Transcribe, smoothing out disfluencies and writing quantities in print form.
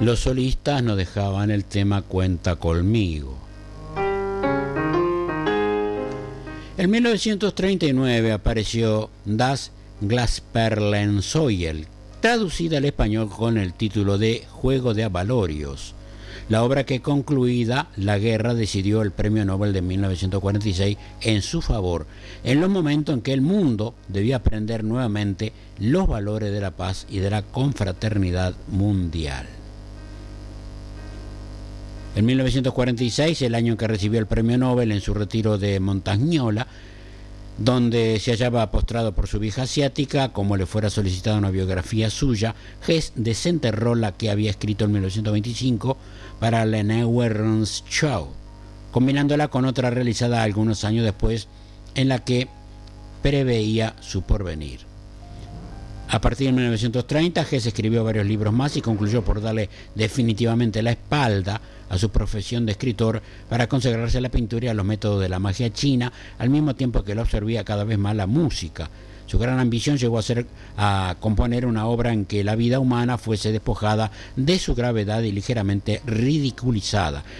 Los solistas nos dejaban el tema Cuenta conmigo. En 1939 apareció Das Glasperlensäugel, traducida al español con el título de Juego de Abalorios. La obra que, concluida la guerra, decidió el Premio Nobel de 1946 en su favor, en los momentos en que el mundo debía aprender nuevamente los valores de la paz y de la confraternidad mundial. En 1946, el año en que recibió el Premio Nobel, en su retiro de Montagnola, donde se hallaba postrado por su vieja asiática, como le fuera solicitada una biografía suya, Hess desenterró la que había escrito en 1925 para la Neue Rundschau, combinándola con otra realizada algunos años después, en la que preveía su porvenir. A partir de 1930, Hess escribió varios libros más y concluyó por darle definitivamente la espalda a su profesión de escritor para consagrarse a la pintura y a los métodos de la magia china, al mismo tiempo que él absorbía cada vez más la música. Su gran ambición llegó a componer una obra en que la vida humana fuese despojada de su gravedad y ligeramente ridiculizada.